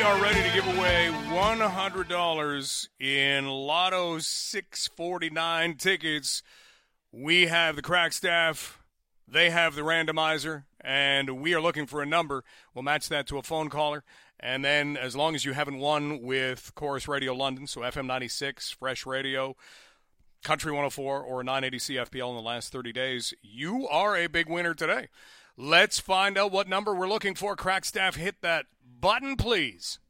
We are ready to give away $100 in Lotto 649 tickets. We have the crack staff, they have the randomizer, and we are looking for a number. We'll match that to a phone caller. And then as long as you haven't won with Chorus Radio London, so FM 96, Fresh Radio, Country 104, or 980 CFPL in the last 30 days, you are a big winner today. Let's find out what number we're looking for. Crack staff, hit that button, please.